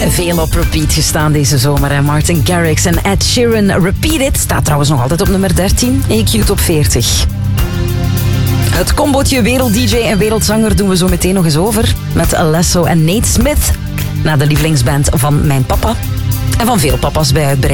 Veel op repeat gestaan deze zomer. Hè? Martin Garrix en Ed Sheeran. Repeat It staat trouwens nog altijd op nummer 13. EQ Top 40. Het combootje wereld-dj en wereldzanger doen we zo meteen nog eens over. Met Alesso en Nate Smith. Na de lievelingsband van mijn papa. En van veel papa's bij uitbreiding.